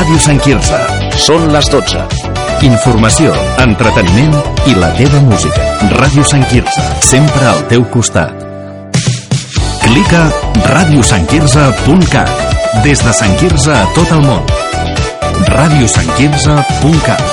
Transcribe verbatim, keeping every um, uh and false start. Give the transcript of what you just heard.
Ràdio Sant Quirze. Són les dotze. Informació, entreteniment i la teva música. Ràdio Sant Quirze, sempre al teu costat. Clica ràdio sant quirze punt cat. Des de Sant Quirze a tot el món. ràdio sant quirze punt cat.